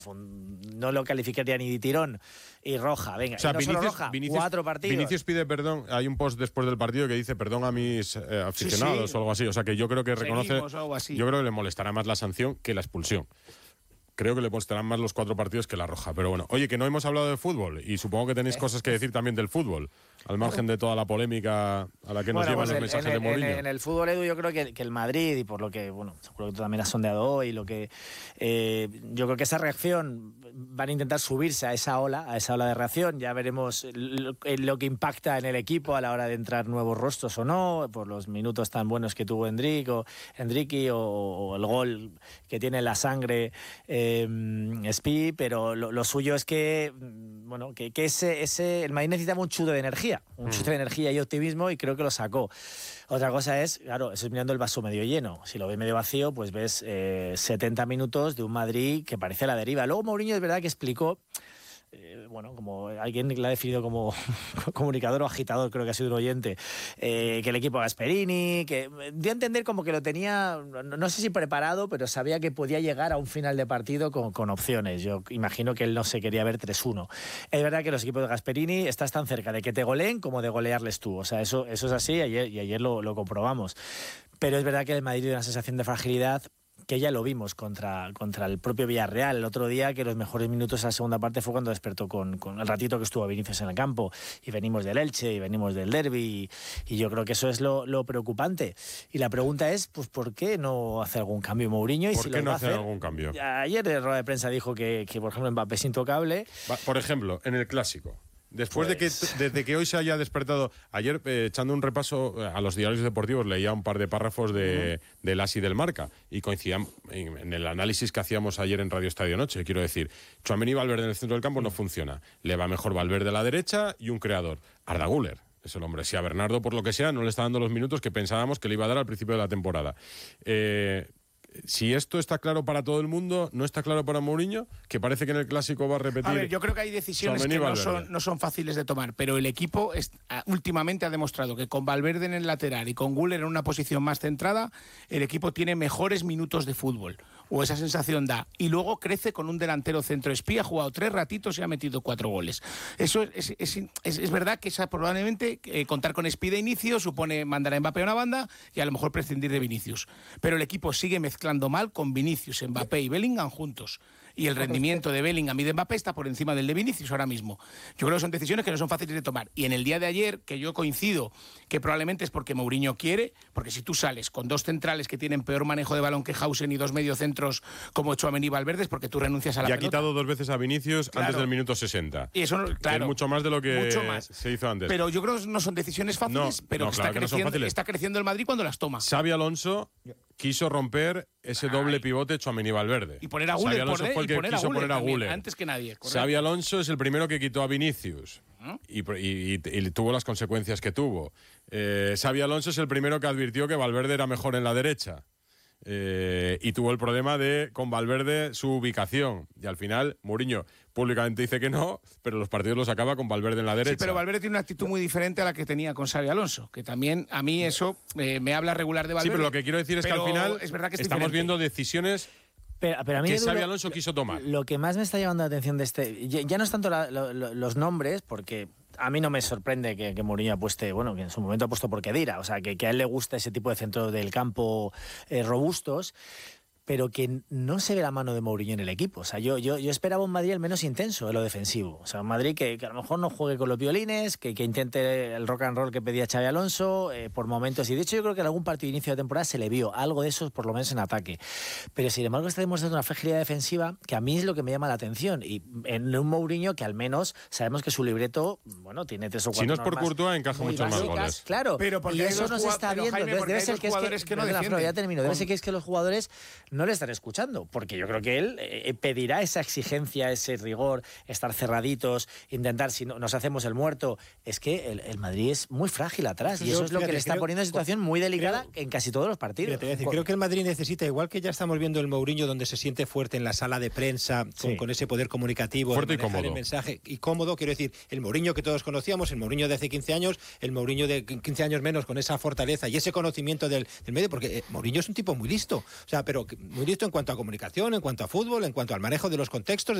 no lo calificaría ni de tirón, y roja, venga, o sea, y no Vinicius, solo roja, 4 partidos. Vinicius pide perdón, hay un post después del partido que dice perdón a mis aficionados o algo así, o sea que yo creo que reconoce, yo creo que le molestará más la sanción que la expulsión. Creo que le molestarán más los 4 partidos que la roja. Pero bueno, oye, que no hemos hablado de fútbol y supongo que tenéis cosas que decir también del fútbol, al margen de toda la polémica a la que nos llevan los mensajes de Mourinho. En el fútbol, Edu, yo creo que el Madrid, y por lo que, seguro que tú también has sondeado hoy, yo creo que esa reacción van a intentar subirse a esa ola de reacción. Ya veremos lo que impacta en el equipo a la hora de entrar nuevos rostros o no, por los minutos tan buenos que tuvo Endricky o el gol que tiene en la sangre Spi, pero lo suyo es que el Madrid necesitaba un chute de energía, y optimismo, y creo que lo sacó. Otra cosa es, claro, eso es mirando el vaso medio lleno. Si lo ves medio vacío, pues ves 70 minutos de un Madrid que parece a la deriva. Luego Mourinho es verdad que explicó, como alguien le ha definido como comunicador o agitador, creo que ha sido un oyente, que el equipo Gasperini, que dio a entender como que lo tenía, no sé si preparado, pero sabía que podía llegar a un final de partido con opciones. Yo imagino que él no se quería ver 3-1. Es verdad que los equipos de Gasperini estás tan cerca de que te goleen como de golearles tú. O sea, eso es así, ayer lo comprobamos. Pero es verdad que el Madrid tiene una sensación de fragilidad que ya lo vimos contra el propio Villarreal el otro día, que los mejores minutos de la segunda parte fue cuando despertó con el ratito que estuvo Vinicius en el campo, y venimos del Elche y venimos del derbi, y yo creo que eso es lo preocupante. Y la pregunta es, pues, ¿por qué no hace algún cambio Mourinho? Y ¿Por si qué lo no va a hace hacer, algún cambio? Ayer en rueda de prensa dijo que por ejemplo Mbappé es intocable. Por ejemplo, en el Clásico. Después desde que hoy se haya despertado, ayer echando un repaso a los diarios deportivos, leía un par de párrafos del AS y del Marca, y coincidían en el análisis que hacíamos ayer en Radio Estadio Noche. Quiero decir, Tchouaméni y Valverde en el centro del campo no funciona. Le va mejor Valverde a la derecha y un creador, Arda Güler. Es el hombre. Si a Bernardo, por lo que sea, no le está dando los minutos que pensábamos que le iba a dar al principio de la temporada. Si esto está claro para todo el mundo, ¿no está claro para Mourinho? Que parece que en el Clásico va a repetir. A ver, yo creo que hay decisiones que no son fáciles de tomar, pero el equipo últimamente ha demostrado que con Valverde en el lateral y con Güler en una posición más centrada, el equipo tiene mejores minutos de fútbol, o esa sensación da, y luego crece con un delantero centro. Spi ha jugado 3 ratitos y ha metido 4 goles. Eso es verdad que probablemente contar con Spi de inicio supone mandar a Mbappé a una banda y a lo mejor prescindir de Vinicius, pero el equipo sigue mezclando mal con Vinicius, Mbappé y Bellingham juntos, y el rendimiento de Bellingham y de Mbappé está por encima del de Vinicius ahora mismo. Yo creo que son decisiones que no son fáciles de tomar, y en el día de ayer, que yo coincido que probablemente es porque Mourinho quiere, porque si tú sales con 2 centrales que tienen peor manejo de balón que Hausen y 2 mediocentros como Tchouaméni y Valverde, es porque tú renuncias a la pelota. Y ha quitado 2 veces a Vinicius antes del minuto 60. Y eso, claro, es mucho más de lo que se hizo antes. Pero yo creo que no son decisiones fáciles, pero está creciendo el Madrid cuando las toma. Xabi Alonso quiso romper ese doble pivote Tchouaméni-Valverde. Y poner a Güler, poner a Güler antes que nadie. Xabi Alonso es el primero que quitó a Vinicius y tuvo las consecuencias que tuvo. Xabi Alonso es el primero que advirtió que Valverde era mejor en la derecha. Y tuvo el problema con Valverde su ubicación, y al final Mourinho públicamente dice que no, pero los partidos los acaba con Valverde en la derecha. Sí, pero Valverde tiene una actitud muy diferente a la que tenía con Xabi Alonso, que también a mí eso me habla regular de Valverde. Sí, pero lo que quiero decir es que al final es verdad que estamos viendo decisiones pero a mí, que Xabi Alonso quiso tomar. Lo que más me está llamando la atención de ya no es tanto los nombres, porque a mí no me sorprende que Mourinho apueste, que en su momento ha puesto por Khedira, o sea, que a él le gusta ese tipo de centros del campo robustos, pero que no se ve la mano de Mourinho en el equipo. O sea, yo esperaba un Madrid al menos intenso en lo defensivo. O sea, un Madrid que a lo mejor no juegue con los violines, que intente el rock and roll que pedía Xabi Alonso por momentos. Y de hecho yo creo que en algún partido de inicio de temporada se le vio algo de eso, por lo menos en ataque. Pero sin embargo está demostrando una fragilidad defensiva que a mí es lo que me llama la atención. Y en un Mourinho que al menos sabemos que su libreto, tiene 3 o 4 Si no es por Courtois, encaja muchos más goles. Claro, pero y eso no se está viendo. Entonces debe ser que debe ser que los jugadores no le están escuchando, porque yo creo que él pedirá esa exigencia, ese rigor, estar cerraditos, intentar, si no nos hacemos el muerto. Es que el Madrid es muy frágil atrás, y eso es lo que le está poniendo en situación muy delicada en casi todos los partidos. Creo que el Madrid necesita, igual que ya estamos viendo el Mourinho donde se siente fuerte en la sala de prensa, con ese poder comunicativo, fuerte de manejar el mensaje, y cómodo, quiero decir, el Mourinho que todos conocíamos, el Mourinho de hace 15 años, el Mourinho de 15 años menos, con esa fortaleza y ese conocimiento del medio, porque Mourinho es un tipo muy listo, o sea, pero muy listo en cuanto a comunicación, en cuanto a fútbol, en cuanto al manejo de los contextos.